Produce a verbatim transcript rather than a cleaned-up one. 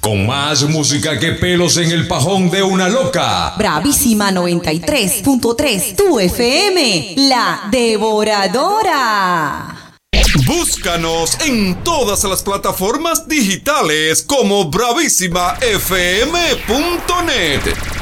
Con más música que pelos en el pajón de una loca. Bravísima noventa y tres punto tres, tu F M, la devoradora. Búscanos en todas las plataformas digitales como bravísima f m punto net.